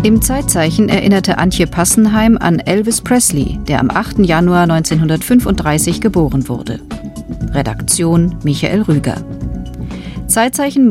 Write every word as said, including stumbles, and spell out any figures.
Im Zeitzeichen erinnerte Antje Passenheim an Elvis Presley, der am achten Januar neunzehnhundertfünfunddreißig geboren wurde. Redaktion Michael Rüger. Zeitzeichen